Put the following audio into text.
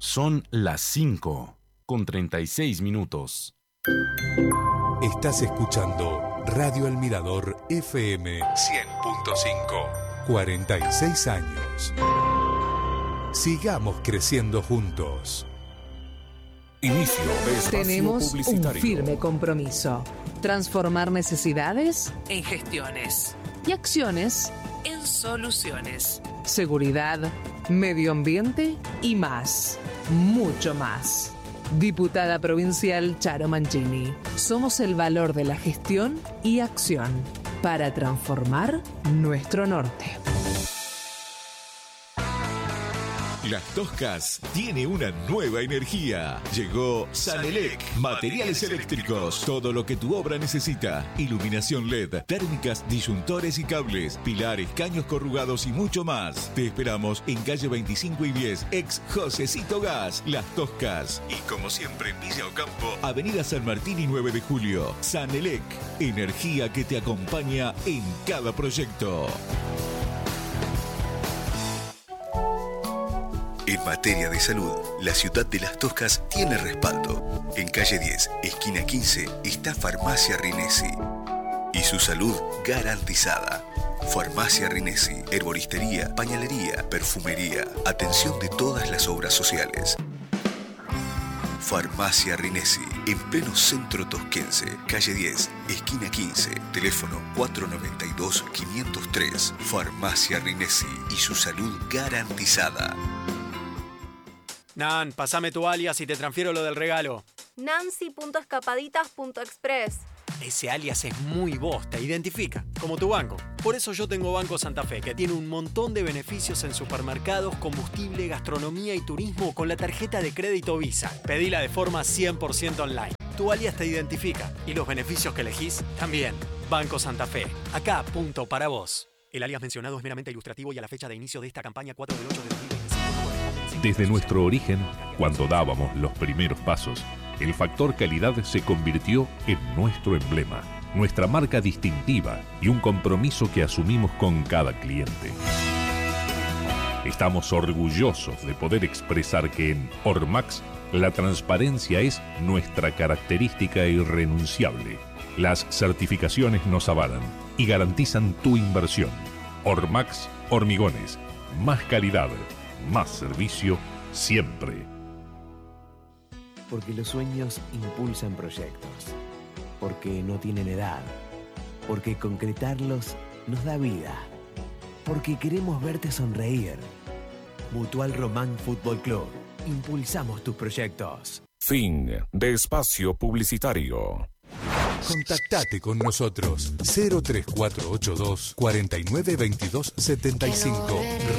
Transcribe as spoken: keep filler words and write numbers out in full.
Son las cinco con treinta y seis minutos. Estás escuchando Radio El Mirador F M cien punto cinco. cuarenta y seis años. Sigamos creciendo juntos. Inicio de espacio Tenemos publicitario. un firme compromiso. Transformar necesidades en gestiones y acciones en soluciones. Seguridad, medio ambiente y más. Mucho más. Diputada Provincial Charo Mancini. Somos el valor de la gestión y acción para transformar nuestro norte. Las Toscas tiene una nueva energía. Llegó Sanelec, materiales eléctricos, todo lo que tu obra necesita. Iluminación L E D, térmicas, disyuntores y cables, pilares, caños corrugados y mucho más. Te esperamos en calle veinticinco y diez, ex Josecito Gas, Las Toscas. Y como siempre en Villa Ocampo, avenida San Martín y nueve de julio. Sanelec, energía que te acompaña en cada proyecto. En materia de salud, la ciudad de Las Toscas tiene respaldo. En calle diez, esquina quince, está Farmacia Rinesi. Y su salud garantizada. Farmacia Rinesi, herboristería, pañalería, perfumería, atención de todas las obras sociales. Farmacia Rinesi, en pleno centro tosquense, calle diez, esquina quince, teléfono cuatro nueve dos, cinco cero tres. Farmacia Rinesi y su salud garantizada. Nan, pasame tu alias y te transfiero lo del regalo. Nancy punto escapaditas punto express. Ese alias es muy vos, te identifica, como tu banco. Por eso yo tengo Banco Santa Fe, que tiene un montón de beneficios en supermercados, combustible, gastronomía y turismo con la tarjeta de crédito Visa. Pedila de forma cien por ciento online. Tu alias te identifica y los beneficios que elegís también. Banco Santa Fe, acá punto para vos. El alias mencionado es meramente ilustrativo y a la fecha de inicio de esta campaña cuatro del ocho de dos mil veinticinco. Desde nuestro origen, cuando dábamos los primeros pasos, el factor calidad se convirtió en nuestro emblema, nuestra marca distintiva y un compromiso que asumimos con cada cliente. Estamos orgullosos de poder expresar que en Ormax la transparencia es nuestra característica irrenunciable. Las certificaciones nos avalan y garantizan tu inversión. Ormax Hormigones, más calidad, más servicio siempre. Porque los sueños impulsan proyectos. Porque no tienen edad. Porque concretarlos nos da vida. Porque queremos verte sonreír. Mutual Román Fútbol Club. Impulsamos tus proyectos. Fin de espacio publicitario. Contactate con nosotros cero tres cuatro ocho dos, cuatro nueve dos dos siete cinco.